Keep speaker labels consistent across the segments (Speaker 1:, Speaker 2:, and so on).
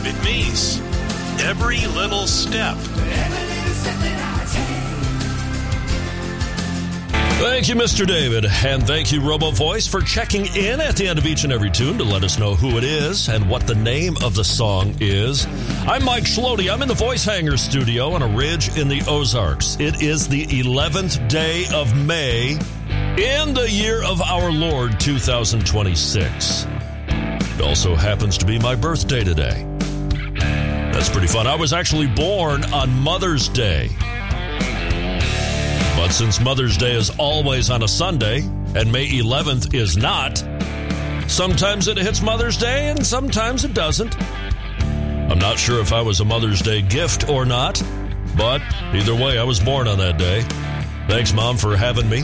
Speaker 1: It means every little step.
Speaker 2: Thank you, Mr. David, and thank you, RoboVoice, for checking in at the end of each and every tune to let us know who it is and what the name of the song is. I'm Mike Schlody. I'm in the Voice Hanger studio on a ridge in the Ozarks. It is the 11th day of May in the year of our Lord, 2026. It also happens to be my birthday today. That's pretty fun. I was actually born on Mother's Day. But since Mother's Day is always on a Sunday, and May 11th is not, sometimes it hits Mother's Day and sometimes it doesn't. I'm not sure if I was a Mother's Day gift or not, but either way, I was born on that day. Thanks, Mom, for having me.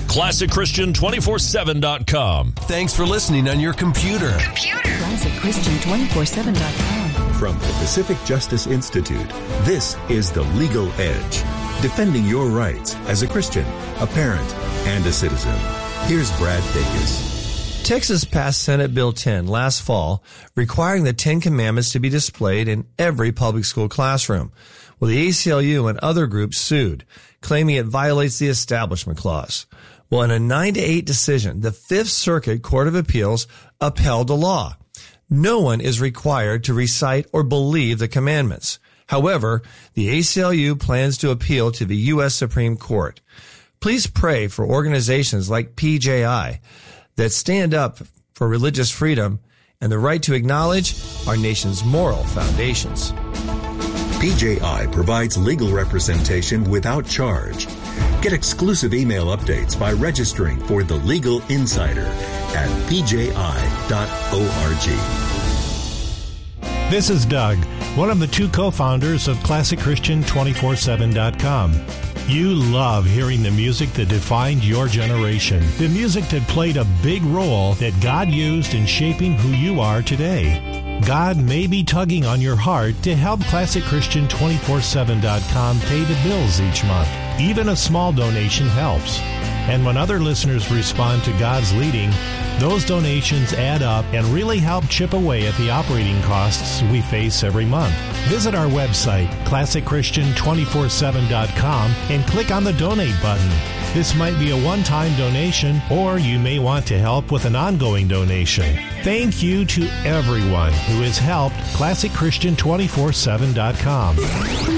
Speaker 2: ClassicChristian247.com.
Speaker 3: Thanks for listening on your computer.
Speaker 4: ClassicChristian247.com.
Speaker 5: From the Pacific Justice Institute, this is The Legal Edge. Defending your rights as a Christian, a parent, and a citizen. Here's Brad Dacus.
Speaker 6: Texas passed Senate Bill 10 last fall, requiring the Ten Commandments to be displayed in every public school classroom. Well, the ACLU and other groups sued, claiming it violates the Establishment Clause. Well, in a 9-8 decision, the Fifth Circuit Court of Appeals upheld the law. No one is required to recite or believe the commandments. However, the ACLU plans to appeal to the U.S. Supreme Court. Please pray for organizations like PJI that stand up for religious freedom and the right to acknowledge our nation's moral foundations.
Speaker 5: PJI provides legal representation without charge. Get exclusive email updates by registering for The Legal Insider at pji.org.
Speaker 7: This is Doug, one of the two co-founders of ClassicChristian247.com. You love hearing the music that defined your generation, the music that played a big role that God used in shaping who you are today. God may be tugging on your heart to help ClassicChristian247.com pay the bills each month. Even a small donation helps. And when other listeners respond to God's leading, those donations add up and really help chip away at the operating costs we face every month. Visit our website, ClassicChristian247.com, and click on the Donate button. This might be a one-time donation, or you may want to help with an ongoing donation. Thank you to everyone who has helped ClassicChristian247.com.